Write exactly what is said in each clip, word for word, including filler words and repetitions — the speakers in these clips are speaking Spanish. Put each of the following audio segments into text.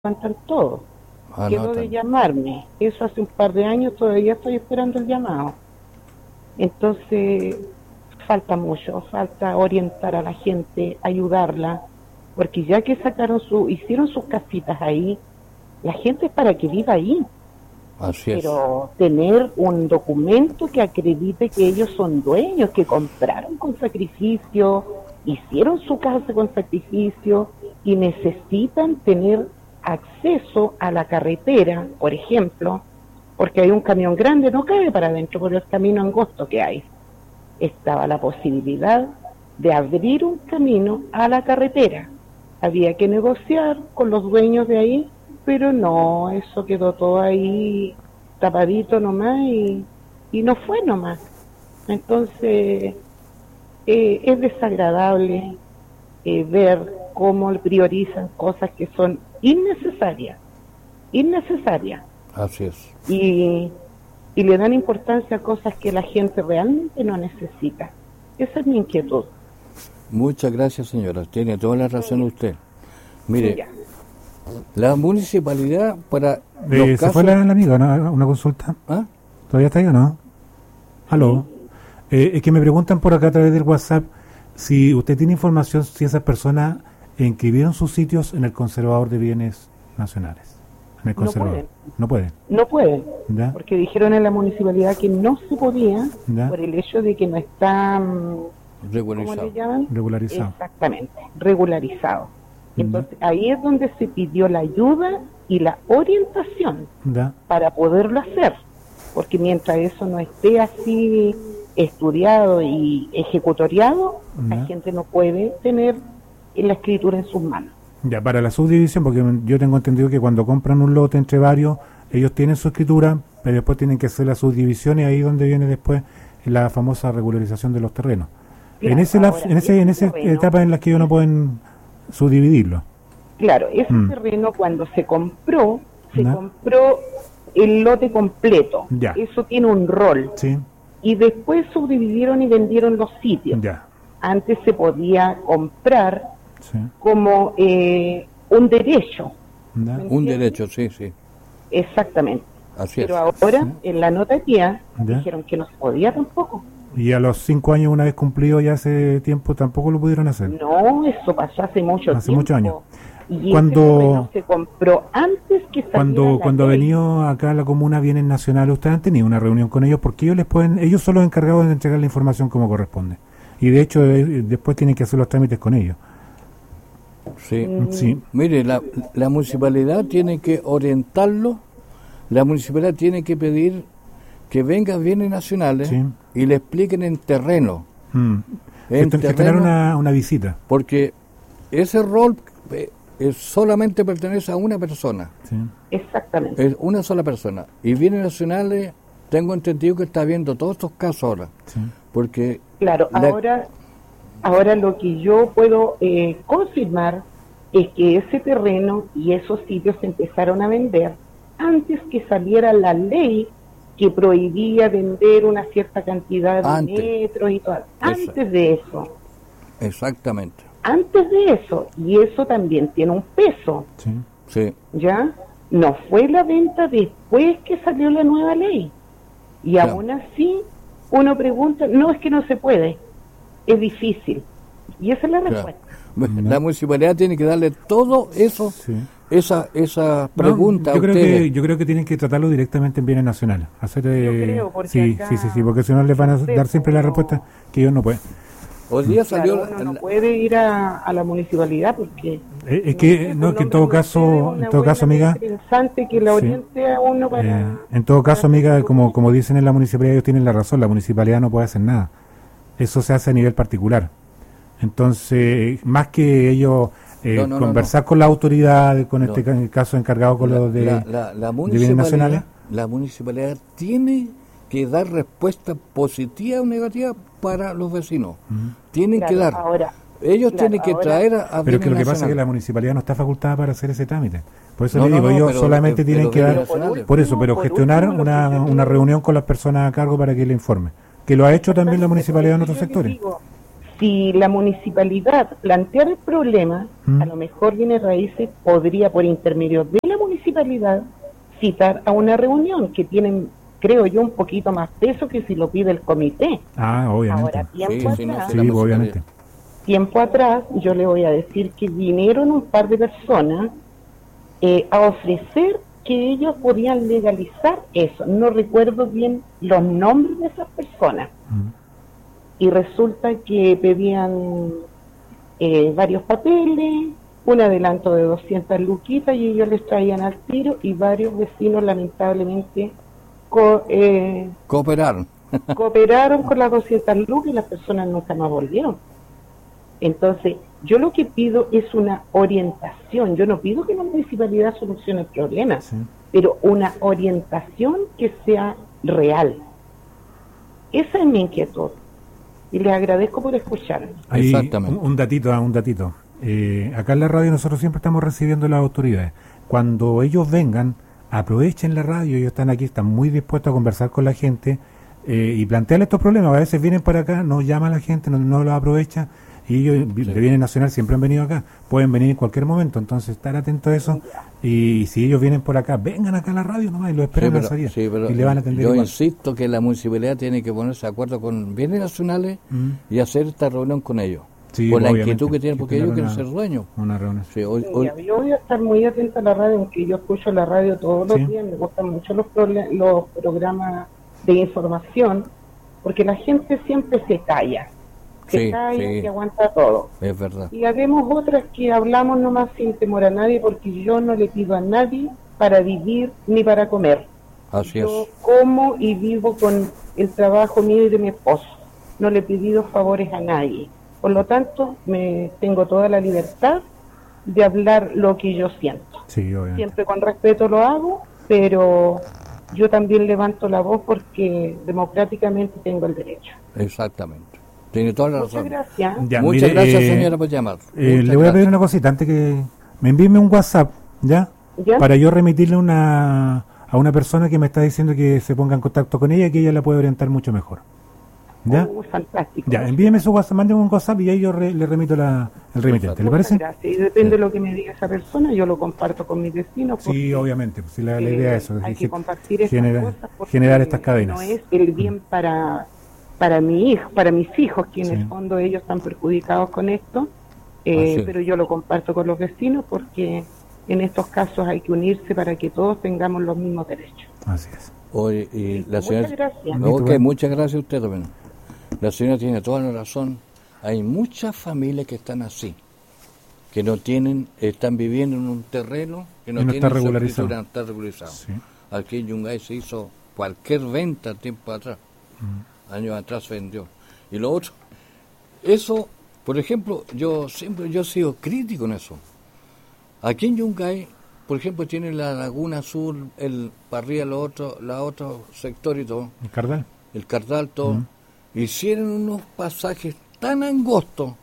levantan todo. Quedó de Anotan. llamarme. Eso hace un par de años, todavía estoy esperando el llamado. Entonces, falta mucho, falta orientar a la gente, ayudarla, porque ya que sacaron su, hicieron sus casitas ahí, la gente es para que viva ahí. Así es. Pero tener un documento que acredite que ellos son dueños, que compraron con sacrificio, hicieron su casa con sacrificio y necesitan tener acceso a la carretera, por ejemplo, porque hay un camión grande, no cabe para adentro por el camino angosto que hay. Estaba la posibilidad de abrir un camino a la carretera. Había que negociar con los dueños de ahí, pero no, eso quedó todo ahí tapadito nomás y, y no fue nomás. Entonces, eh, es desagradable eh, ver cómo priorizan cosas que son innecesarias, innecesarias. Así es. Y, y le dan importancia a cosas que la gente realmente no necesita. Esa es mi inquietud. Muchas gracias, señora. Tiene toda la razón usted. Mire, Sí, ya. la municipalidad para Eh, los ¿Se casos... fue la, la amiga, no? ¿Una consulta? ¿Ah? ¿Todavía está ahí o no? ¿Aló? Eh, es que me preguntan por acá a través del WhatsApp si usted tiene información si esas personas inscribieron sus sitios en el Conservador de Bienes Nacionales. En el No Conservador. pueden. No pueden. No pueden, ¿Ya? porque dijeron en la municipalidad que no se podía ¿Ya? por el hecho de que no está, mm, ¿cómo Regularizado. le llaman? Regularizado. Exactamente, regularizado. ¿Ya? Entonces ahí es donde se pidió la ayuda y la orientación ¿Ya? para poderlo hacer, porque mientras eso no esté así estudiado y ejecutoriado, ¿Ya? la gente no puede tener la escritura en sus manos. Ya, para la subdivisión, porque yo tengo entendido que cuando compran un lote entre varios, ellos tienen su escritura, pero después tienen que hacer la subdivisión y ahí es donde viene después la famosa regularización de los terrenos. Claro, en ese ahora, laps- en ese en ese esa terreno- etapa en la que ellos no pueden subdividirlo. Claro, ese Mm. terreno cuando se compró, se ¿Ya? compró el lote completo. Ya. Eso tiene un rol. Sí, Y después subdividieron y vendieron los sitios. ya, Antes se podía comprar sí, como eh, un derecho. ya, Un derecho, sí, sí. Exactamente. Así Pero es. ahora, Sí. en la nota guía, Ya. dijeron que no se podía tampoco. y a los cinco años, una vez cumplido ya ese tiempo, tampoco lo pudieron hacer. No, eso pasó hace mucho Hace tiempo. muchos años. Y Cuando- ese terreno se compró antes que saliera Cuando la cuando ha ley. venido acá a la comuna Bienes Nacionales, ustedes han tenido una reunión con ellos porque ellos les pueden, ellos son los encargados de entregar la información como corresponde. Y de hecho eh, después tienen que hacer los trámites con ellos. Sí. Sí, Mire, la, la municipalidad tiene que orientarlo, la municipalidad tiene que pedir que vengan bienes nacionales Sí. y le expliquen en terreno, mm. en Esto- gestionar terreno, una, una visita. porque ese rol eh, es solamente pertenece a una persona, Sí. Exactamente. es una sola persona. Y bienes nacionales, tengo entendido que está viendo todos estos casos ahora, Sí. porque Claro, la- ahora, ahora lo que yo puedo eh, confirmar es que ese terreno y esos sitios se empezaron a vender antes que saliera la ley que prohibía vender una cierta cantidad de Antes. metros y todo. Eso. Antes de eso, exactamente, antes de eso, y eso también tiene un peso, Sí. sí, ¿ya? No fue la venta después que salió la nueva ley. Y Claro. aún así, uno pregunta, no, es que no se puede, es difícil. Y esa es la claro. respuesta. Bueno, Ya. la municipalidad tiene que darle todo eso, Sí. esa esa No, pregunta yo a creo ustedes. que yo creo que tienen que tratarlo directamente en bienes nacionales. Hacer eh, Yo creo, porque sí, acá- sí, sí, sí, porque si no les van a no sé, dar siempre la pero- respuesta que ellos no pueden. Hoy día salió Claro, uno no la- puede ir a, a la municipalidad porque... Eh, es que sé, no, por que en nombre todo de caso, ustedes, en una todo caso, buena amiga, pensante que la Sí. oriente a uno para... Eh, en todo caso, amiga, como, como dicen en la municipalidad, ellos tienen la razón, la municipalidad no puede hacer nada. Eso se hace a nivel particular. Entonces, más que ellos eh, No, no, no, conversar con la autoridad, con No. este ca- caso encargado con la, los de, la- la- la de bienes municipalidad, nacionales. la municipalidad tiene que dar respuesta positiva o negativa para los vecinos. Tienen Claro, que dar. ahora, Ellos claro, tienen que ahora- traer a, a Pero es que lo bienes que pasa es que la nacionales. municipalidad no está facultada para hacer ese trámite. Por eso No, le no, digo, no, ellos pero- solamente pero tienen que bienes dar... nacionales. Por eso, pero Por gestionar último, lo una, que yo una creo- reunión con las personas a cargo para que le informe. Que lo ha hecho también la municipalidad en Entonces, otros yo les sectores. digo, si la municipalidad planteara el problema, ¿Mm? a lo mejor Bienes Raíces podría, por intermedio de la municipalidad, citar a una reunión que tienen, creo yo, un poquito más peso que si lo pide el comité. Ah, obviamente. Ahora, tiempo Sí, sí, no, atrás, sí, Sí, la obviamente. tiempo atrás, yo le voy a decir que vinieron un par de personas eh, a ofrecer que ellos podían legalizar eso. No recuerdo bien los nombres de esas personas. Mm. Y resulta que pedían eh, varios papeles, un adelanto de doscientas luquitas y ellos les traían al tiro y varios vecinos lamentablemente co eh, Cooperaron. cooperaron con las doscientas lucas y las personas nunca más volvieron. Entonces, yo lo que pido es una orientación. Yo no pido que la municipalidad solucione el problema, Sí. pero una orientación que sea real. Esa es mi inquietud. Y les agradezco por escucharme. Ahí, Exactamente. Un, un datito, ah, un datito. Eh, acá en la radio nosotros siempre estamos recibiendo las autoridades. Cuando ellos vengan, aprovechen la radio, ellos están aquí, están muy dispuestos a conversar con la gente eh, y plantearle estos problemas. A veces vienen para acá, no llama a la gente, no, no los aprovecha, y ellos Sí. de Bienes Nacional siempre han venido acá, pueden venir en cualquier momento, entonces estar atentos a eso, y, si ellos vienen por acá, vengan acá a la radio nomás y lo esperan Sí, a pero- la salida, sí, pero y le van a atender yo igual. insisto que la municipalidad tiene que ponerse de acuerdo con bienes nacionales Mm. y hacer esta reunión con ellos. Sí, por la obviamente, inquietud que tienen, que porque ellos tener quieren una- ser dueños. Una reunión. Sí, hoy, hoy- Mira, yo voy a estar muy atenta a la radio, aunque yo escucho la radio todos los Sí. días, me gustan mucho los, prole- los programas de información, porque la gente siempre se calla, se Sí, calla sí. y aguanta todo. es verdad. Y habemos otras que hablamos nomás sin temor a nadie, porque yo no le pido a nadie para vivir ni para comer. Así Yo es. como y vivo con el trabajo mío y de mi esposo. No le he pedido favores a nadie. Por lo tanto, me tengo toda la libertad de hablar lo que yo siento. Sí, obviamente. Siempre con respeto lo hago, pero yo también levanto la voz porque democráticamente tengo el derecho. Exactamente. Tiene toda la Muchas razón. gracias. Ya, Muchas mire, gracias, eh, señora, por llamar. Eh, Muchas le voy a pedir gracias. una cosita antes que me envíeme un WhatsApp, ¿ya? ¿Ya? Para yo remitirle una a una persona que me está diciendo que se ponga en contacto con ella y que ella la puede orientar mucho mejor. ¿Ya? Uh, fantástico. Ya, envíeme su WhatsApp, mándeme un WhatsApp y ahí yo re- le remito la, el remitente, ¿le Muchas parece? gracias. Y depende de lo que me diga esa persona, yo lo comparto con mis vecinos. Sí, porque, obviamente, pues, sí, la, la eh, idea es eso, hay es que que compartir estas genera- cosas porque generar estas cadenas. no es el bien para para mi hijo, para mis hijos, que en Sí. el fondo ellos están perjudicados con esto, eh, Así es. pero yo lo comparto con los vecinos porque en estos casos hay que unirse para que todos tengamos los mismos derechos. Así es. Oye, y la Muchas señora... gracias. No, ok, Listo, muchas gracias a usted también. La señora tiene toda la razón. Hay muchas familias que están así, que no tienen, están viviendo en un terreno que no, Y no tiene está regularizado. no está regularizado. Sí. Aquí en Yungay se hizo cualquier venta tiempo atrás, Mm. años atrás se vendió. Y lo otro, eso, por ejemplo, yo siempre yo he sido crítico en eso. Aquí en Yungay, por ejemplo, tiene la Laguna Azul, el para arriba, lo otro, la otro sector y todo, ¿El Cardal? el Cardal, todo, Mm. hicieron unos pasajes tan angostos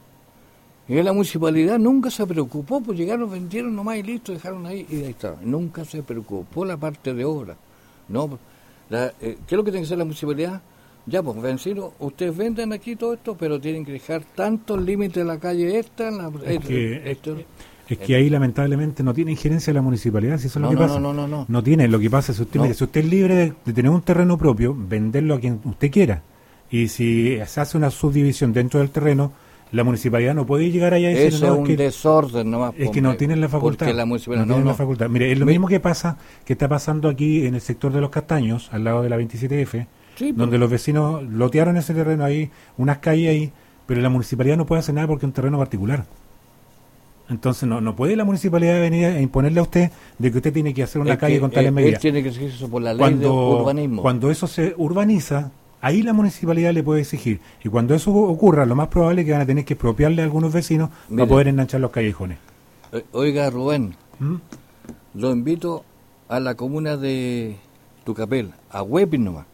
y la municipalidad nunca se preocupó, pues llegaron, vendieron nomás y listo, dejaron ahí y ahí está. Nunca se preocupó la parte de obra. No, la, eh, ¿qué es lo que tiene que hacer la municipalidad? Ya, pues, vencido, ustedes venden aquí todo esto, pero tienen que dejar tantos límites de la calle esta, la, Es eh, que, esto- es que ahí lamentablemente no tiene injerencia la municipalidad, si eso es No, lo que no, pasa. no, no, no. No tiene, lo que pasa es usted, No. mire, si usted es libre de, de tener un terreno propio, venderlo a quien usted quiera. Y si se hace una subdivisión dentro del terreno, la municipalidad no puede llegar allá y decir, Eso no, es un que, desorden nomás. es que no hombre, tienen la facultad. Porque la municipalidad no no, tienen no. la facultad. Mire, es lo Mi- mismo que pasa, que está pasando aquí en el sector de los Castaños, al lado de la veintisiete F, Sí, pues. donde los vecinos lotearon ese terreno ahí, unas calles ahí, pero la municipalidad no puede hacer nada porque es un terreno particular. Entonces no no puede la municipalidad venir a imponerle a usted de que usted tiene que hacer una Es calle que, con tales eh, medidas. Él tiene que exigir eso por la ley de Cuando, urbanismo. cuando eso se urbaniza, ahí la municipalidad le puede exigir. Y cuando eso ocurra, lo más probable es que van a tener que expropiarle a algunos vecinos Mire. para poder enganchar los callejones. Eh, Oiga, Rubén, ¿Mm? lo invito a la comuna de Tucapel, a Huepil nomás.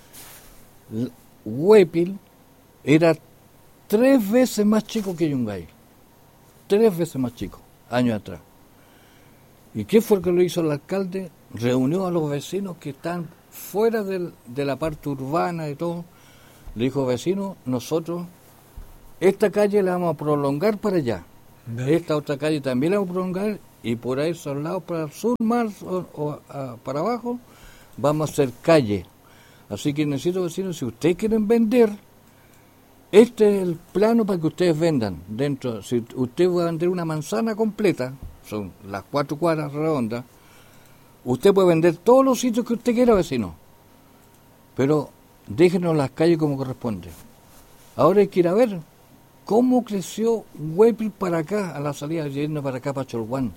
L- Huepil era tres veces más chico que Yungay. Tres veces más chico, años atrás. ¿Y qué fue lo que lo hizo el alcalde? Reunió a los vecinos que están fuera del- de la parte urbana y todo. Le dijo, vecinos, nosotros esta calle la vamos a prolongar para allá. Ya. Esta otra calle también la vamos a prolongar y por ahí esos lados para el sur más o, o a, para abajo vamos a hacer calle. Así que necesito vecinos, si ustedes quieren vender, este es el plano para que ustedes vendan. Dentro, si usted va a vender una manzana completa, son las cuatro cuadras redondas, usted puede vender todos los sitios que usted quiera, vecino. Pero déjenos las calles como corresponde. Ahora hay que ir a ver cómo creció Huepil para acá, a la salida yendo para acá, para Cholguán.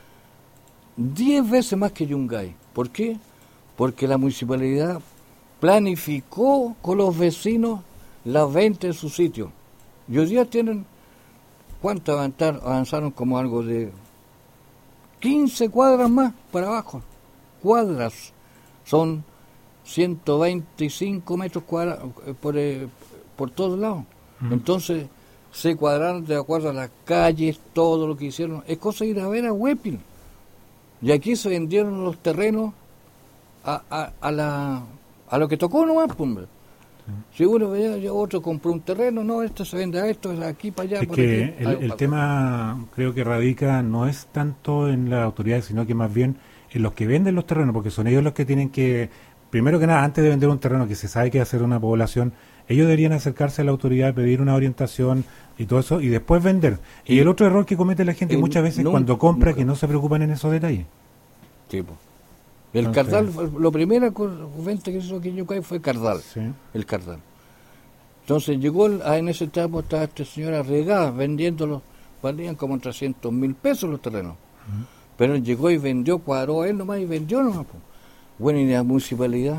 Diez veces más que Yungay. ¿Por qué? Porque la municipalidad planificó con los vecinos la venta de su sitio. Y hoy día tienen, ¿cuánto avanzaron? Avanzaron como algo de quince cuadras más para abajo. Cuadras. Son ciento veinticinco metros cuadrados por, eh, por todos lados. Uh-huh. Entonces, se cuadraron de acuerdo a las calles, todo lo que hicieron. Es cosa de ir a ver a Huepil. Y aquí se vendieron los terrenos a, a, a, la, a lo que tocó nomás, pues. Si uno veía, otro compró un terreno, no, esto se vende a esto, aquí para allá. Es por que aquí, el, el tema creo que radica no es tanto en las autoridades, sino que más bien en los que venden los terrenos, porque son ellos los que tienen que, primero que nada, antes de vender un terreno que se sabe que va a ser una población, ellos deberían acercarse a la autoridad, pedir una orientación y todo eso, y después vender. Y, y el otro error que comete la gente eh, muchas veces no, cuando compra, nunca. Que no se preocupan en esos detalles. Tipo. El okay. Cardal, lo primero venta que hizo aquí en Yucay fue Cardal, sí. El Cardal. Entonces llegó, a, en ese etapa estaba esta señora regada, vendiéndolos, valían como trescientos mil pesos los terrenos. Uh-huh. Pero llegó y vendió, cuadró él nomás y vendió nomás. Pues. Bueno, y la municipalidad.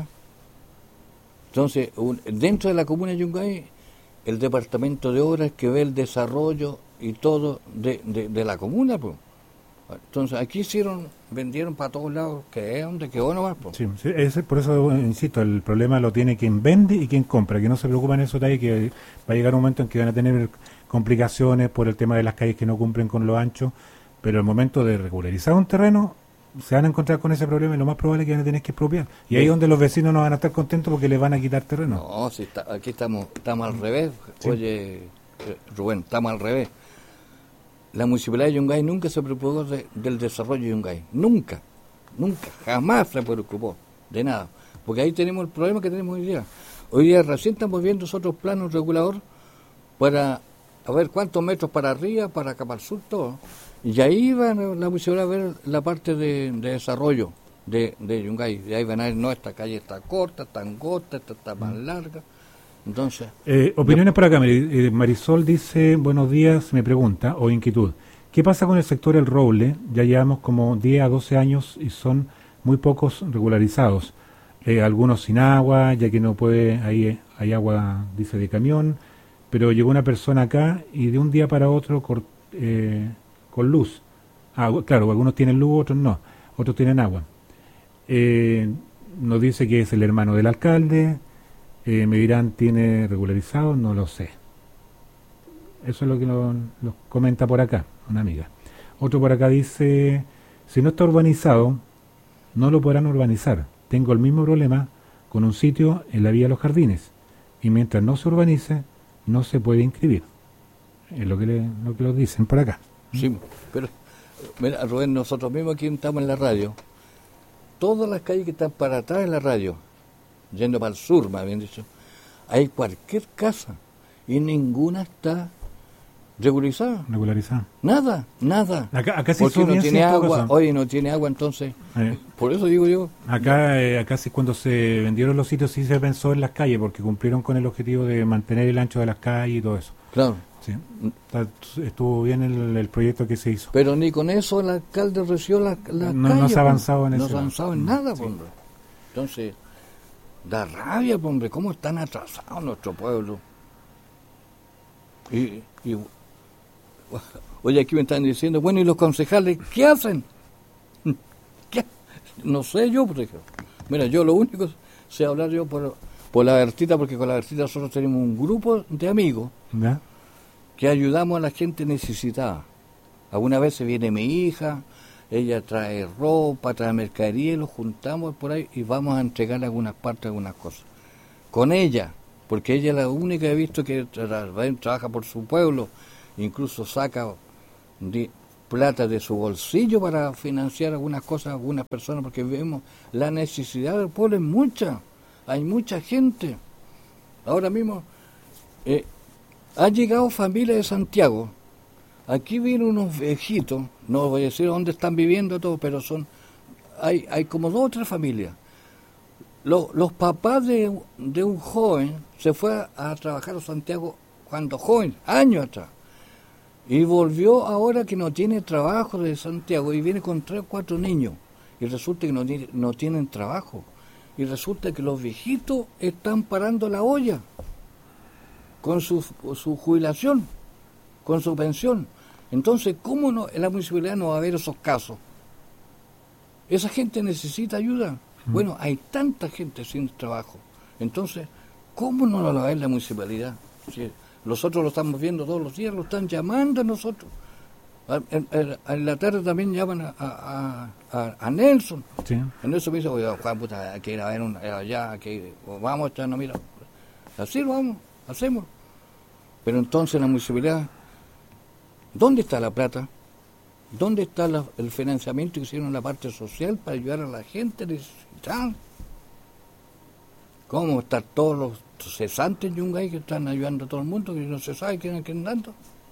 Entonces, un, dentro de la comuna de Yungay, el departamento de obras que ve el desarrollo y todo de, de, de la comuna, pues. Entonces, aquí hicieron, vendieron para todos lados, que es donde quedó nomás. Pues. Sí, sí, es, por eso, insisto, el problema lo tiene quien vende y quien compra, que no se preocupan en eso, que va a llegar un momento en que van a tener complicaciones por el tema de las calles que no cumplen con lo ancho, pero el momento de regularizar un terreno, se van a encontrar con ese problema y lo más probable es que van a tener que expropiar. Y ahí es donde los vecinos no van a estar contentos porque les van a quitar terreno. No, si está, aquí estamos, estamos al revés. Sí. Oye, Rubén, estamos al revés. La municipalidad de Yungay nunca se preocupó de, del desarrollo de Yungay. Nunca, nunca, jamás se preocupó de nada. Porque ahí tenemos el problema que tenemos hoy día. Hoy día recién estamos viendo nosotros planos regulador para a ver cuántos metros para arriba, para acá, para el sur, todo. Y ahí va la municipalidad a ver la parte de, de desarrollo de, de Yungay. Y ahí van a ver, no, esta calle está corta, está angosta, esta está más larga. Entonces, eh, opiniones yo, por acá. Marisol dice, buenos días, me pregunta, o inquietud. ¿Qué pasa con el sector El Roble? Ya llevamos como diez a doce años y son muy pocos regularizados. Eh, algunos sin agua, ya que no puede, ahí hay agua, dice, de camión. Pero llegó una persona acá y de un día para otro cort, eh, con luz. Ah, claro, algunos tienen luz, otros no. Otros tienen agua. Eh, nos dice que es el hermano del alcalde. Eh, me dirán, ¿tiene regularizado? No lo sé. Eso es lo que lo, lo comenta por acá, una amiga. Otro por acá dice, si no está urbanizado, no lo podrán urbanizar. Tengo el mismo problema con un sitio en la Vía de los Jardines. Y mientras no se urbanice, no se puede inscribir. Es lo que, le, lo que los dicen por acá. Sí, pero, mira, Rubén, nosotros mismos aquí estamos en la radio. Todas las calles que están para atrás en la radio, yendo para el sur, más bien dicho, hay cualquier casa y ninguna está regularizada. Regularizada. Nada, nada. Acá, acá sí porque no tiene agua, hoy no tiene agua, entonces, eh. por eso digo yo. Acá, eh, acá sí, cuando se vendieron los sitios sí se pensó en las calles, porque cumplieron con el objetivo de mantener el ancho de las calles y todo eso. Claro. Sí. Estuvo bien el, el proyecto que se hizo. Pero ni con eso el alcalde recibió la, la no, calle. No se ha avanzado en no eso. No se ha avanzado en nada, sí. Hombre. Entonces, da rabia, hombre, cómo están atrasados nuestro pueblo. Y, y oye, aquí me están diciendo, bueno, ¿y los concejales qué hacen? ¿Qué? No sé yo, por ejemplo. Mira, yo lo único sé hablar yo por, por la Bertita, porque con la Bertita nosotros tenemos un grupo de amigos ¿ya? Que ayudamos a la gente necesitada. Algunas veces viene mi hija, ella trae ropa, trae mercadería, y los juntamos por ahí y vamos a entregarle algunas partes, algunas cosas. Con ella, porque ella es la única que he visto que tra- trabaja por su pueblo, incluso saca de plata de su bolsillo para financiar algunas cosas a algunas personas, porque vemos la necesidad del pueblo es mucha, hay mucha gente. Ahora mismo eh, ha llegado familia de Santiago, aquí vienen unos viejitos, no voy a decir dónde están viviendo todos, pero son hay hay como dos o tres familias. Los, los papás de, de un joven se fue a, a trabajar a Santiago cuando joven, años atrás, y volvió ahora que no tiene trabajo de Santiago y viene con tres o cuatro niños, y resulta que no, tiene, no tienen trabajo, y resulta que los viejitos están parando la olla con su, su jubilación, con su pensión. Entonces, ¿cómo no, en la municipalidad no va a haber esos casos? Esa gente necesita ayuda. Bueno, hay tanta gente sin trabajo. Entonces, ¿cómo no lo va a ver la municipalidad? Si nosotros lo estamos viendo todos los días, lo están llamando a nosotros. En, en, en la tarde también llaman a, a, a, a Nelson. Sí. En eso me dice, oiga, Juan, puta, hay que ir a ver una, allá, que vamos, ya no, mira. Así lo vamos, hacemos. Pero entonces la municipalidad, ¿dónde está la plata? ¿Dónde está la, el financiamiento que hicieron en la parte social para ayudar a la gente necesitada? ¿Cómo están todos los cesantes en Yungay que están ayudando a todo el mundo, que no se sabe quién es quién dando?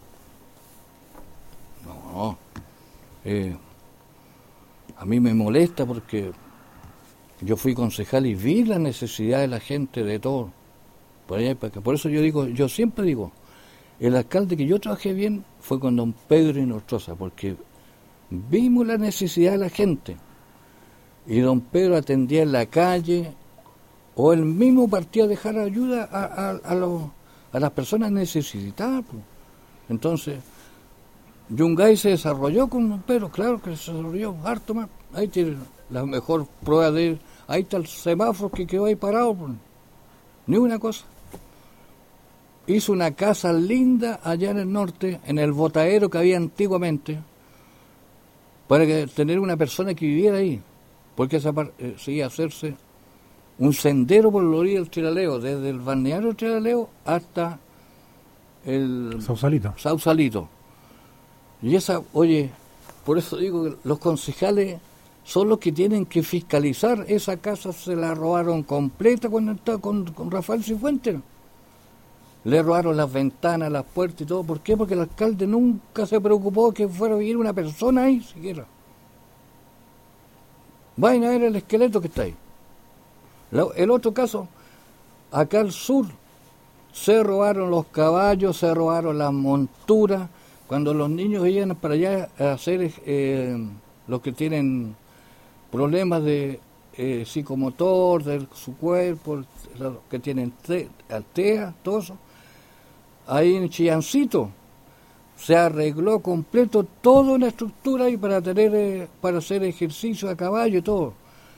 No, eh, a mí me molesta porque yo fui concejal y vi la necesidad de la gente, de todo. Por, allá, por eso yo digo, yo siempre digo, el alcalde que yo trabajé bien fue con don Pedro Inostroza, porque vimos la necesidad de la gente. Y don Pedro atendía en la calle, o él mismo partía a dejar ayuda a, a, a, los, a las personas necesitadas. Pues. Entonces, Yungay se desarrolló con don Pedro, claro que se desarrolló harto más. Ahí tiene la mejor prueba de él. Ahí está el semáforo que quedó ahí parado. Pues. Ni una cosa. Hizo una casa linda allá en el norte, en el botadero que había antiguamente, para que, tener una persona que viviera ahí, porque esa parte, eh, se iba a hacerse un sendero por la orilla del Tiraleo, desde el balneario del Tiraleo hasta el Sausalito. Sausalito. Y esa, oye, por eso digo que los concejales son los que tienen que fiscalizar. Esa casa se la robaron completa cuando estaba con, con Rafael Cifuentes. Le robaron las ventanas, las puertas y todo. ¿Por qué? Porque el alcalde nunca se preocupó que fuera a vivir una persona ahí, siquiera. Vayan a ver el esqueleto que está ahí. La, el otro caso, acá al sur, se robaron los caballos, se robaron las monturas. Cuando los niños iban para allá a hacer, eh, los que tienen problemas de eh, psicomotor, de su cuerpo, los que tienen te, altea, todo eso, ahí en Chillancito se arregló completo toda una estructura ahí para tener eh, para hacer ejercicio a caballo y todo.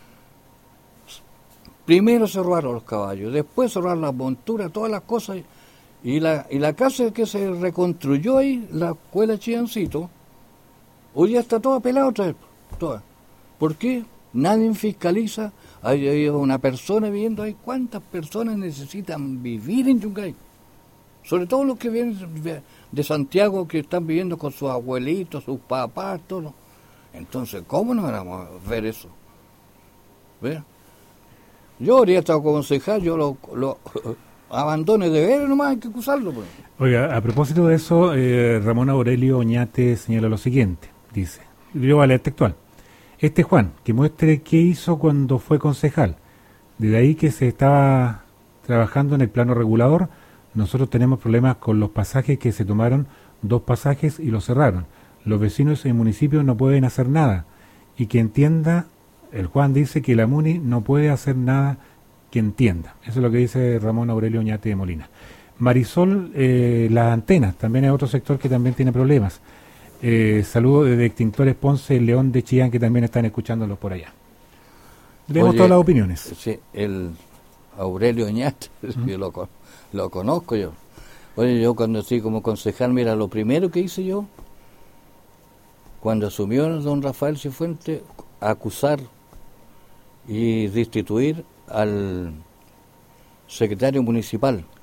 Primero se robaron los caballos, después se robaron las monturas, todas las cosas, y la y la casa que se reconstruyó ahí, la escuela Chillancito, hoy ya está toda pelada otra vez, toda. ¿Por qué? Nadie fiscaliza. Hay, hay una persona viviendo ahí. ¿Cuántas personas necesitan vivir en Yungay? Sobre todo los que vienen de Santiago, que están viviendo con sus abuelitos, sus papás, todo. Entonces, ¿cómo no vamos a ver eso? ¿Ve? Yo habría estado concejal, yo lo, lo abandone de ver, nomás hay que acusarlo. Pues. Oiga, a propósito de eso, eh, Ramón Aurelio Oñate señala lo siguiente, dice, yo voy a leer textual. Este Juan, que muestre qué hizo cuando fue concejal. Desde ahí que se estaba trabajando en el plano regulador, nosotros tenemos problemas con los pasajes que se tomaron, dos pasajes y los cerraron. Los vecinos y el municipio no pueden hacer nada. Y que entienda, el Juan dice que la MUNI no puede hacer nada que entienda. Eso es lo que dice Ramón Aurelio Oñate de Molina. Marisol, eh, las antenas, también hay otro sector que también tiene problemas. Eh, saludos desde Extintores Ponce, León de Chillán, que también están escuchándolos por allá. Leemos todas las opiniones. Sí, el Aurelio Oñate, uh-huh. yo lo, lo conozco yo. Oye, yo cuando estoy como concejal, mira, lo primero que hice yo, cuando asumió don Rafael Cifuentes, acusar y destituir al secretario municipal,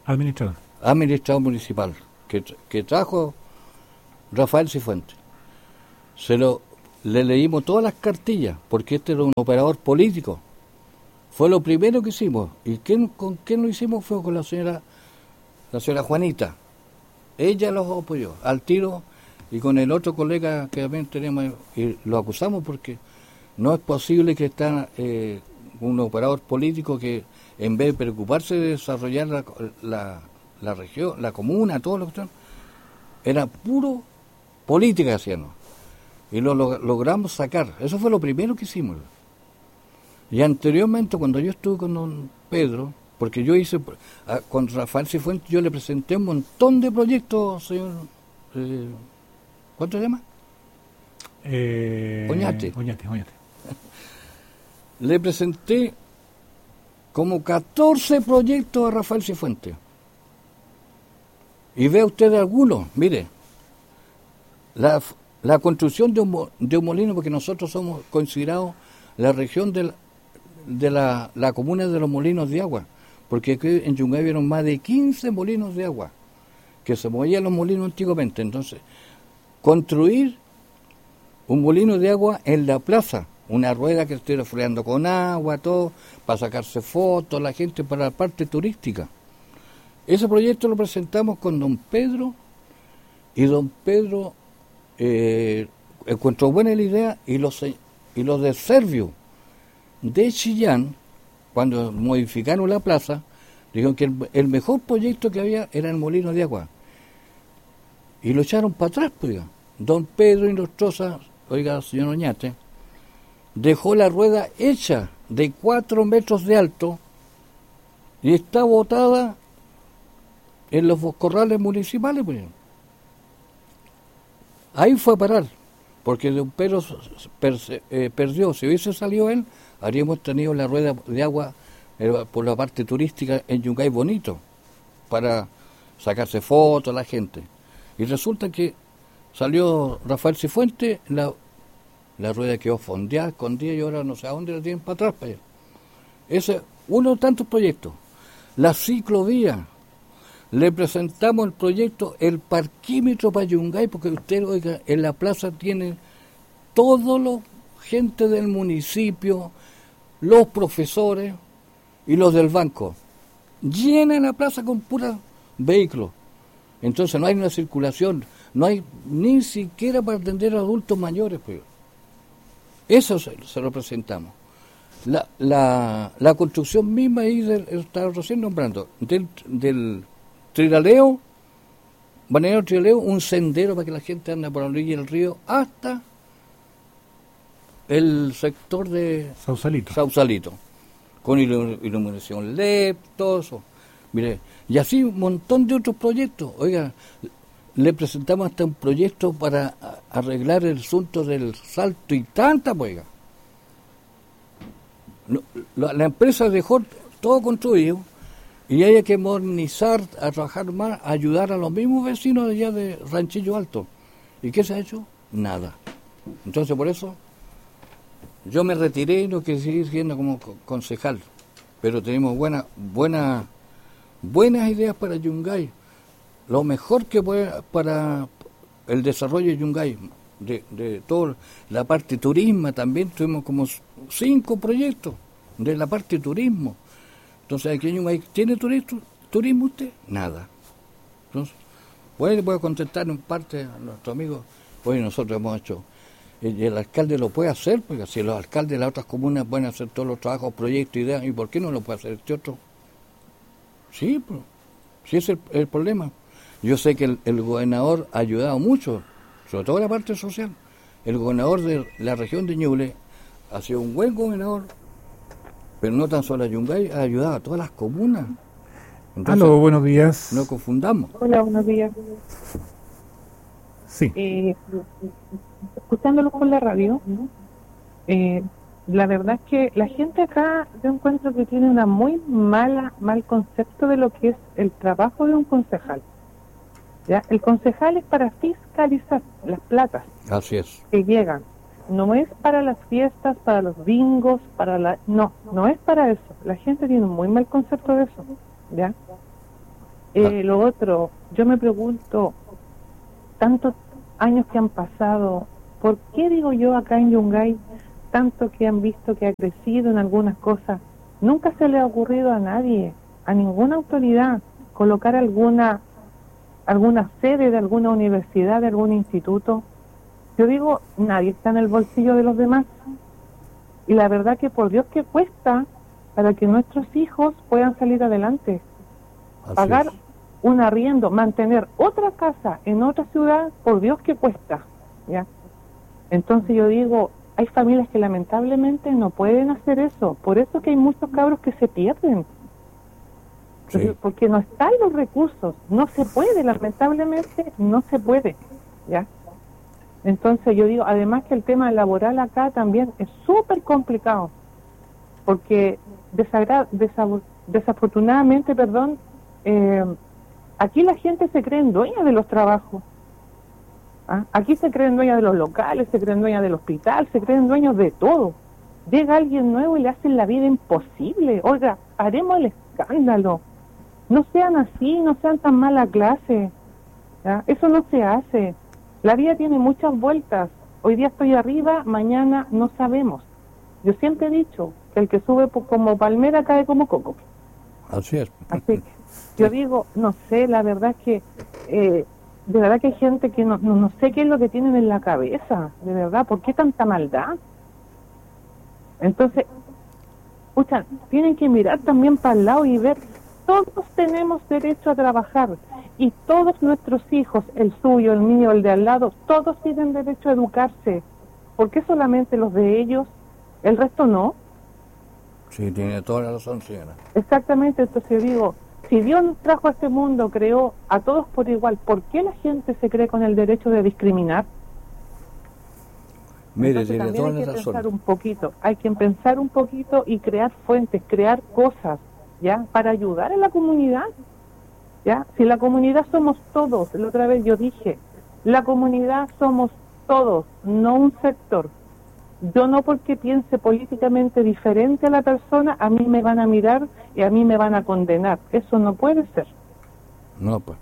Administrador. Administrador municipal, que, que trajo Rafael Cifuentes. Se lo, le leímos todas las cartillas, porque este era un operador político. Fue lo primero que hicimos. ¿Y quién, con quién lo hicimos? Fue con la señora, la señora Juanita. Ella los apoyó al tiro, y con el otro colega que también tenemos, y lo acusamos porque no es posible que está eh, un operador político que en vez de preocuparse de desarrollar la, la, la región, la comuna, todo lo que están, era puro política que hacíamos. Y lo, lo logramos sacar. Eso fue lo primero que hicimos. Y anteriormente, cuando yo estuve con don Pedro, porque yo hice, a, con Rafael Cifuentes, yo le presenté un montón de proyectos, señor. Eh, ¿Cuánto se llama? Eh, Oñate. Oñate, Oñate. Le presenté como catorce proyectos a Rafael Cifuentes. Y vea usted algunos, mire, la, la construcción de un, de un molino, porque nosotros somos considerados la región de la, de la, la comuna de los molinos de agua, porque aquí en Yungay vieron más de quince molinos de agua, que se movían los molinos antiguamente. Entonces, construir un molino de agua en la plaza, una rueda que estuviera freando con agua, todo, para sacarse fotos, la gente, para la parte turística. Ese proyecto lo presentamos con don Pedro, y don Pedro eh, encontró buena la idea, y los, y los de Servio de Chillán, cuando modificaron la plaza, dijeron que el, el mejor proyecto que había era el molino de agua. Y lo echaron para atrás, pues. Don Pedro Inostroza, oiga, señor Oñate, dejó la rueda hecha de cuatro metros de alto y está botada en los corrales municipales, pues. Ahí fue a parar, porque don Pedro per, eh, perdió. Si hubiese salido él, habríamos tenido la rueda de agua eh, por la parte turística en Yungay bonito, para sacarse fotos a la gente. Y resulta que salió Rafael Cifuentes, la, la rueda quedó fondeada, escondida, y ahora no sé a dónde la tienen para atrás, para allá. Ese es uno de tantos proyectos. La ciclovía. Le presentamos el proyecto, el parquímetro para Yungay, porque usted, oiga, en la plaza tiene toda la gente del municipio, los profesores y los del banco. Llenan la plaza con puros vehículos. Entonces no hay una circulación, no hay ni siquiera para atender a adultos mayores, pues. Eso se, se lo presentamos. La, la, la construcción misma ahí, del, estaba recién nombrando, del, del Triraleo, Balneario Triraleo, un sendero para que la gente ande por la orilla del río hasta el sector de Sausalito. Sausalito, con iluminación L E D, todo eso. Mire, y así un montón de otros proyectos. Oiga, le presentamos hasta un proyecto para arreglar el asunto del Salto y Tanta, pues. No, la, la empresa dejó todo construido y hay que modernizar, a trabajar más, a ayudar a los mismos vecinos de allá de Ranchillo Alto. ¿Y qué se ha hecho? Nada. Entonces, por eso, yo me retiré y no quise seguir siendo como concejal. Pero tenemos buena, buena, buenas ideas para Yungay. Lo mejor que puede para el desarrollo de Yungay, de, de toda la parte turismo también, tuvimos como cinco proyectos de la parte turismo. Entonces, aquí en Yungay, ¿tiene turismo, turismo usted? Nada. Entonces, puede, puede contestar en parte a nuestro amigo, hoy nosotros hemos hecho, y el alcalde lo puede hacer, porque si los alcaldes de las otras comunas pueden hacer todos los trabajos, proyectos, ideas, ¿y por qué no lo puede hacer este otro? Sí, pues, sí es el, el problema. Yo sé que el, el gobernador ha ayudado mucho, sobre todo la parte social. El gobernador de la región de Ñuble ha sido un buen gobernador, pero no tan solo a Yungay, ha ayudado a todas las comunas. Entonces, aló, buenos días. No confundamos. Hola, buenos días. Sí. Eh, escuchándolo por la radio, eh, la verdad es que la gente acá, yo encuentro que tiene una muy mala, mal concepto de lo que es el trabajo de un concejal. ¿Ya? El concejal es para fiscalizar las platas Así es. que llegan. No es para las fiestas, para los bingos, para la... No, no es para eso. La gente tiene un muy mal concepto de eso. ¿Ya? Eh, lo otro, yo me pregunto, tantos años que han pasado, ¿por qué digo yo acá en Yungay, tanto que han visto que ha crecido en algunas cosas? Nunca se le ha ocurrido a nadie, a ninguna autoridad, colocar alguna alguna sede de alguna universidad, de algún instituto. Yo digo, nadie está en el bolsillo de los demás. Y la verdad que por Dios que cuesta para que nuestros hijos puedan salir adelante. Así Pagar es. un arriendo, mantener otra casa en otra ciudad, por Dios que cuesta, ¿ya? Entonces yo digo, hay familias que lamentablemente no pueden hacer eso. Por eso que hay muchos cabros que se pierden. Sí. Porque no están los recursos, no se puede, lamentablemente no se puede, ¿ya? Entonces yo digo, además que el tema laboral acá también es súper complicado, porque desagra desa desafortunadamente, perdón, eh, aquí la gente se cree dueña de los trabajos, ¿ah? Aquí se creen dueñas de los locales, se creen dueñas del hospital, se creen dueños de todo. Llega alguien nuevo y le hacen la vida imposible. Oiga, haremos el escándalo. No sean así, no sean tan mala clase, ¿ya? Eso no se hace. La vida tiene muchas vueltas. Hoy día estoy arriba, mañana no sabemos. Yo siempre he dicho que el que sube como palmera cae como coco. Así es. Así que yo digo, no sé, la verdad es que eh, de verdad que hay gente que no, no, no sé qué es lo que tienen en la cabeza, de verdad, ¿por qué tanta maldad? Entonces, escuchan, tienen que mirar también para el lado y ver, todos tenemos derecho a trabajar y todos nuestros hijos, el suyo, el mío, el de al lado, todos tienen derecho a educarse. ¿Por qué solamente los de ellos? ¿El resto no? Sí, tiene toda la razón, señora. Exactamente, entonces yo digo, si Dios nos trajo a este mundo, creó a todos por igual, ¿por qué la gente se cree con el derecho de discriminar? Mire, Entonces, tiene también toda hay la que razón. pensar un poquito, hay que pensar un poquito y crear fuentes, crear cosas, ¿ya? Para ayudar a la comunidad, ¿ya? Si la comunidad somos todos, la otra vez yo dije, la comunidad somos todos, no un sector. Yo no porque piense políticamente diferente a la persona, a mí me van a mirar y a mí me van a condenar. Eso no puede ser. No, pues.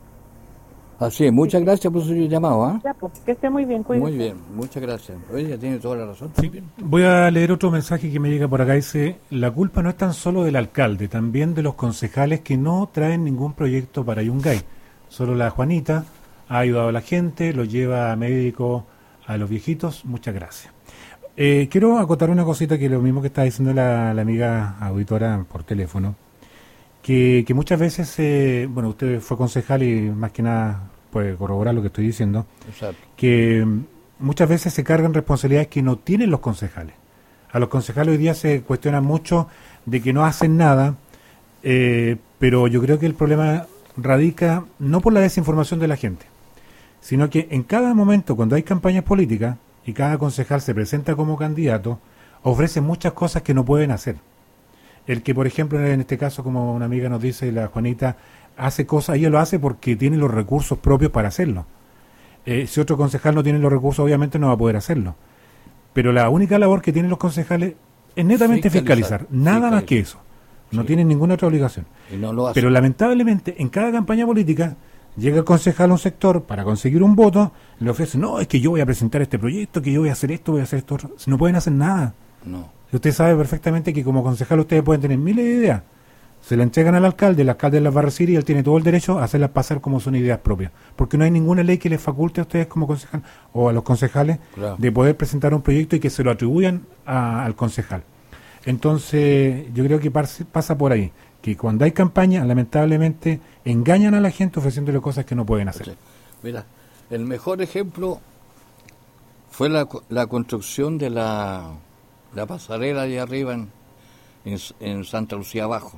Así es, muchas gracias por su llamado, ¿ah? Ya, pues, que esté muy bien, cuídese. Muy bien, muchas gracias. Ella tiene toda la razón. Sí, voy a leer otro mensaje que me llega por acá. Dice, la culpa no es tan solo del alcalde, también de los concejales que no traen ningún proyecto para Yungay. Solo la Juanita ha ayudado a la gente, lo lleva a médico a los viejitos. Muchas gracias. Eh, quiero acotar una cosita que lo mismo que está diciendo la, la amiga auditora por teléfono, que, que muchas veces, eh, bueno, usted fue concejal y más que nada puede corroborar lo que estoy diciendo, Exacto. que muchas veces se cargan responsabilidades que no tienen los concejales. A los concejales hoy día se cuestiona mucho de que no hacen nada, eh, pero yo creo que el problema radica no por la desinformación de la gente, sino que en cada momento cuando hay campañas políticas y cada concejal se presenta como candidato, ofrece muchas cosas que no pueden hacer. El que, por ejemplo, en este caso, como una amiga nos dice, la Juanita, hace cosas, ella lo hace porque tiene los recursos propios para hacerlo. Eh, si otro concejal no tiene los recursos, obviamente no va a poder hacerlo. Pero la única labor que tienen los concejales es netamente fiscalizar, Fiscalizar, nada fiscalizar. más que eso. No Sí. tienen ninguna otra obligación. Y no lo hace. Pero lamentablemente, en cada campaña política, llega el concejal a un sector para conseguir un voto, le ofrece, no, es que yo voy a presentar este proyecto, que yo voy a hacer esto, voy a hacer esto otro. No pueden hacer nada. No. Y usted sabe perfectamente que como concejal ustedes pueden tener miles de ideas. Se la entregan al alcalde, el alcalde las va a recibir y él tiene todo el derecho a hacerlas pasar como son ideas propias. Porque no hay ninguna ley que les faculte a ustedes como concejal o a los concejales Claro. de poder presentar un proyecto y que se lo atribuyan a- al concejal. Entonces, yo creo que parce- pasa por ahí, que cuando hay campaña, lamentablemente, engañan a la gente ofreciéndole cosas que no pueden hacer. Sí. Mira, el mejor ejemplo fue la, co- la construcción de la, la pasarela de arriba en, en, en Santa Lucía Abajo.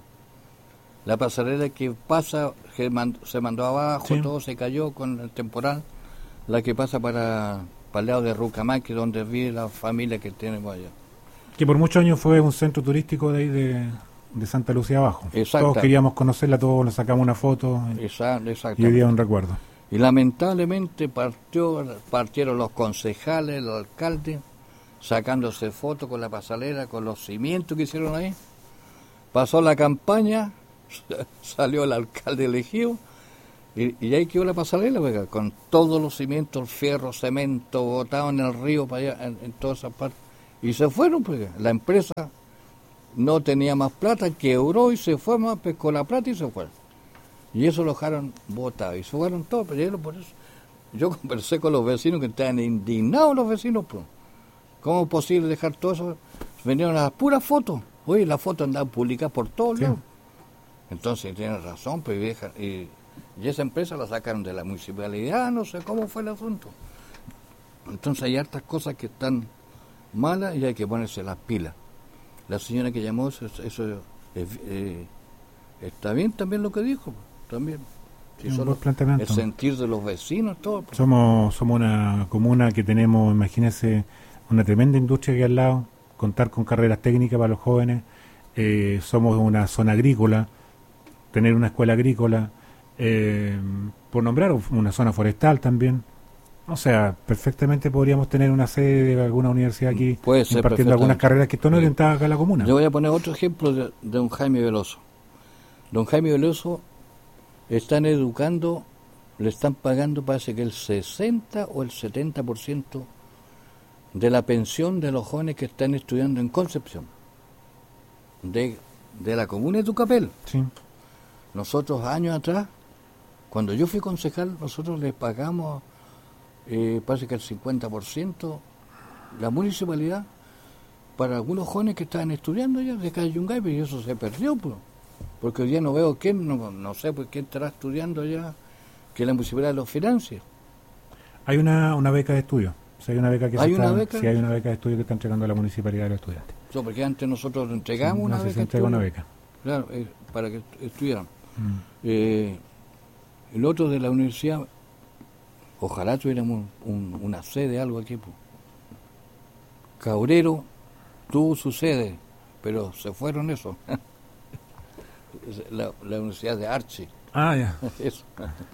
La pasarela que pasa, que man- se mandó abajo, Sí. todo se cayó con el temporal. La que pasa para, para el lado de Rucamaque, donde vive la familia que tenemos allá. Que por muchos años fue un centro turístico de ahí de, de Santa Lucía Abajo. Exacto. Todos queríamos conocerla, todos nos sacamos una foto Esa, y hoy exactamente. día un recuerdo. Y lamentablemente partió, partieron los concejales, los alcaldes, sacándose fotos con la pasarela, con los cimientos que hicieron ahí. Pasó la campaña salió el alcalde elegido y, y ahí quedó la pasarela, oiga, con todos los cimientos, el fierro, cemento, botado en el río para allá, en, en todas esas partes. Y se fueron, pues la empresa no tenía más plata, quebró y se fue más, pescó la plata y se fue. Y eso lo dejaron botado y se fueron todos, pero por eso. Yo conversé con los vecinos que estaban indignados los vecinos, pues. ¿Cómo es posible dejar todo eso? Vinieron las puras fotos. Oye, las fotos andaban publicadas por todos lados. Sí. Entonces tienen razón, pues vieja. Y, y esa empresa la sacaron de la municipalidad, no sé cómo fue el asunto. Entonces hay hartas cosas que están malas y hay que ponerse las pilas. La señora que llamó, eso, eso eh, eh, está bien también lo que dijo, también. Sí, un solo planteamiento. El sentir de los vecinos, todo. Pues. Somos, somos una comuna que tenemos, imagínense, una tremenda industria que hay al lado, contar con carreras técnicas para los jóvenes, eh, somos una zona agrícola, tener una escuela agrícola, eh, por nombrar una zona forestal también. O sea, perfectamente podríamos tener una sede de alguna universidad aquí impartiendo algunas carreras que están orientadas acá a la comuna. Yo voy a poner otro ejemplo de, de don Jaime Veloso. Don Jaime Veloso están educando, le están pagando parece que el sesenta o el setenta por ciento de la pensión de los jóvenes que están estudiando en Concepción, de, de la comuna de Tucapel. Sí. Nosotros años atrás, cuando yo fui concejal, nosotros les pagamos, eh, parece que el cincuenta por ciento, la municipalidad, para algunos jóvenes que estaban estudiando ya de acá de Yungay, pero eso se perdió, pues. Porque hoy día no veo quién, no, no sé por quién estará estudiando ya, que la municipalidad los financie. Hay una, una beca de estudio. Si hay una beca que ¿Hay se una está, beca? Si hay una beca de estudio que está entregando la municipalidad a los estudiantes. No, porque antes nosotros entregamos sí, una no beca. Se entrega una beca. Claro, eh, para que estudiaran. Mm. Eh, el otro de la universidad, ojalá tuviéramos un, una sede, algo aquí. Pues. Cabrero tuvo su sede, pero se fueron eso. La, la Universidad de Archie. Ah, ya. Eso.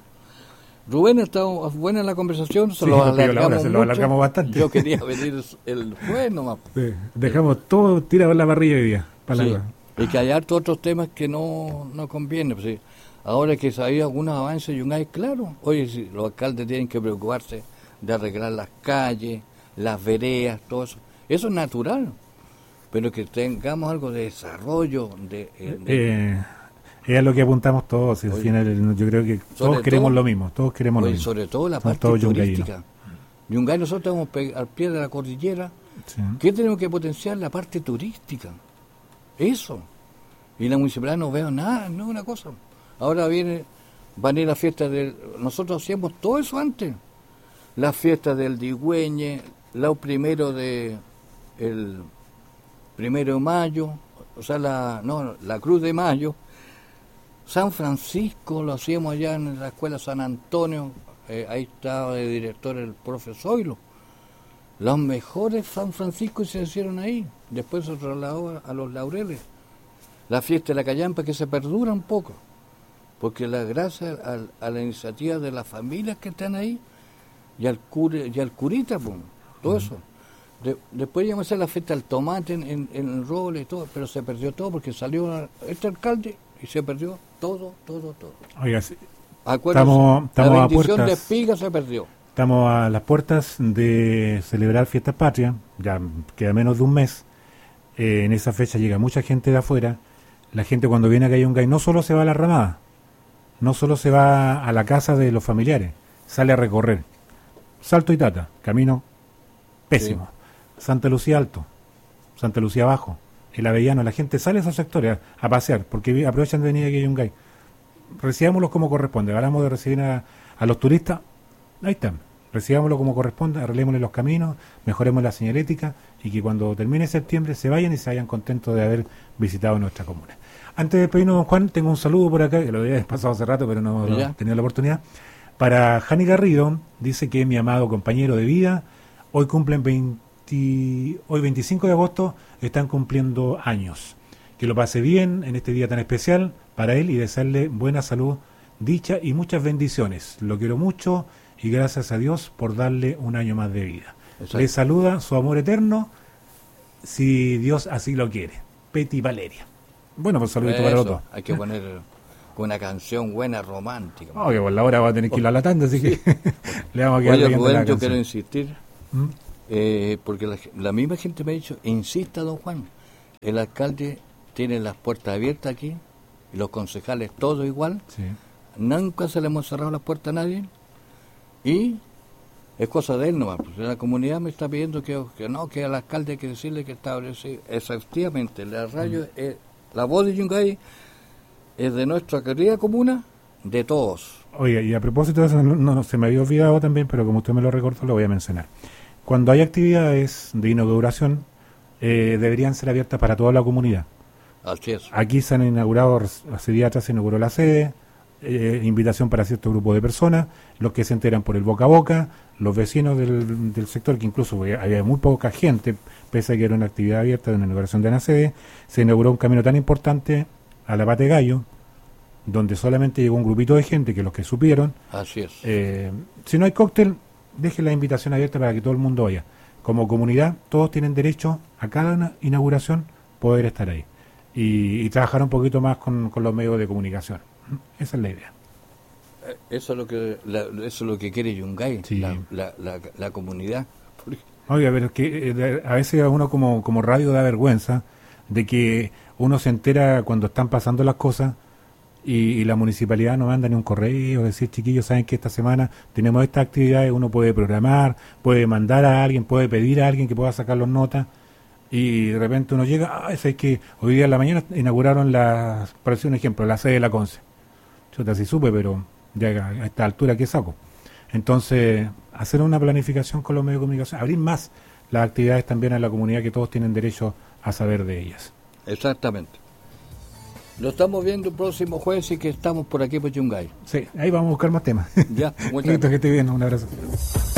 Rubén, ha estado buena la conversación, se sí, lo alargamos, hora, se lo alargamos bastante. Yo quería venir el jueves nomás. Sí, dejamos eh. todo tirado en la parrilla hoy día. Para sí, la... Y que hay hartos otros temas que no, no conviene. Pues, sí. Ahora que sabía algunos avances, Yungay, claro, oye, si los alcaldes tienen que preocuparse de arreglar las calles, las veredas, todo eso. Eso es natural. Pero que tengamos algo de desarrollo, de... de, de eh, es lo que apuntamos todos. Oye, al final, yo creo que todos queremos todo, lo mismo. Todos queremos oye, lo mismo. Sobre todo la parte turística. Yungay, nosotros estamos al pie de la cordillera. Sí. ¿Qué tenemos que potenciar? La parte turística. Eso. Y la municipalidad no veo nada, no es una cosa. Ahora viene, van a ir las fiestas del... Nosotros hacíamos todo eso antes. Las fiestas del Digüeñe, los primeros de... el primero de mayo, o sea, la, no, la Cruz de Mayo. San Francisco lo hacíamos allá en la escuela San Antonio, eh, ahí estaba de director el profe Zoilo. Los mejores San Francisco se hicieron ahí, después se trasladó a, a los Laureles. La fiesta de la Callampa que se perdura un poco, porque la gracias a, a la iniciativa de las familias que están ahí y al, cura, y al curita, pues, todo uh-huh. eso. De, después íbamos a hacer la fiesta del tomate en, en, en el roble y todo, pero se perdió todo porque salió este alcalde y se perdió todo, todo, todo. Oiga, sí. Acuérdense, estamos, estamos la a bendición puertas, de espiga se perdió. Estamos a las puertas de celebrar Fiestas Patrias, ya queda menos de un mes. Eh, en esa fecha llega mucha gente de afuera. La gente cuando viene a Yungay no solo se va a la ramada, no solo se va a la casa de los familiares, sale a recorrer. Salto y Tata, camino pésimo. Sí. Santa Lucía Alto, Santa Lucía Abajo, el Avellano, la gente sale a esos sectores a, a pasear, porque aprovechan de venir aquí a Yungay. Recibámoslos como corresponde, hablamos de recibir a, a los turistas, ahí están, recibámoslo como corresponde, arreglémosle los caminos, mejoremos la señalética y que cuando termine septiembre se vayan y se vayan contentos de haber visitado nuestra comuna. Antes de despedirnos, don Juan, tengo un saludo por acá, que lo había pasado hace rato, pero no, no he tenido la oportunidad. Para Jani Garrido, dice que es mi amado compañero de vida, hoy cumplen veinte, hoy veinticinco de agosto, están cumpliendo años. Que lo pase bien en este día tan especial para él y desearle buena salud, dicha y muchas bendiciones. Lo quiero mucho y gracias a Dios por darle un año más de vida. Exacto. Le saluda su amor eterno, si Dios así lo quiere. Peti Valeria. Bueno, pues saludito Eso, para los dos. hay que poner una canción buena, romántica. Oh, que por la hora va a tener que ir a la tanda, así que le vamos a quedar Oye, leyendo Rubén, la yo canción. quiero insistir, ¿Mm? eh, porque la, la misma gente me ha dicho, insista, don Juan, el alcalde tiene las puertas abiertas aquí, y los concejales todos igual, Sí. nunca se le hemos cerrado las puertas a nadie, y es cosa de él nomás, pues la comunidad me está pidiendo que, que no, que al alcalde hay que decirle que establece, efectivamente, la radio, Mm. es, la voz de Yungay es de nuestra querida comuna, de todos. Oiga, y a propósito de eso, no, no, se me había olvidado también, pero como usted me lo recordó, lo voy a mencionar. Cuando hay actividades de inauguración, eh, deberían ser abiertas para toda la comunidad. Así es. Aquí se han inaugurado, hace días atrás se inauguró la sede, eh, invitación para cierto grupo de personas, los que se enteran por el boca a boca, los vecinos del, del sector, que incluso había muy poca gente, pese a que era una actividad abierta de una inauguración de una sede, se inauguró un camino tan importante a la Pata de Gallo, donde solamente llegó un grupito de gente, que los que supieron. Así es. Eh, si no hay cóctel, deje la invitación abierta para que todo el mundo vaya. Como comunidad, todos tienen derecho a cada inauguración poder estar ahí. Y, y trabajar un poquito más con, con los medios de comunicación. Esa es la idea. Eso es lo que la, eso es lo que quiere Yungay, Sí. la, la, la, la comunidad. Oiga, pero es que eh, a veces a uno como, como radio da vergüenza de que uno se entera cuando están pasando las cosas y, y la municipalidad no manda ni un correo, decir, chiquillos, saben que esta semana tenemos estas actividades, uno puede programar, puede mandar a alguien, puede pedir a alguien que pueda sacar las notas, y de repente uno llega, ah, es que hoy día en la mañana inauguraron la, por decir un ejemplo, la sede de la Conce. Yo te así supe, pero ya a esta altura, ¿qué saco? Entonces, hacer una planificación con los medios de comunicación, abrir más las actividades también a la comunidad, que todos tienen derecho a saber de ellas. Exactamente. Lo estamos viendo el próximo jueves y que estamos por aquí por Yungay. Sí, ahí vamos a buscar más temas. Ya, muchas Que esté bien, un abrazo.